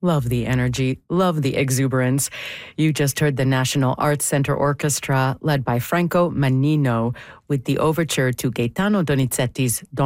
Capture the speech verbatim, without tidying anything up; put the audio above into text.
Love the energy, love the exuberance. You just heard the National Arts Center Orchestra, led by Franco Mannino, with the overture to Gaetano Donizetti's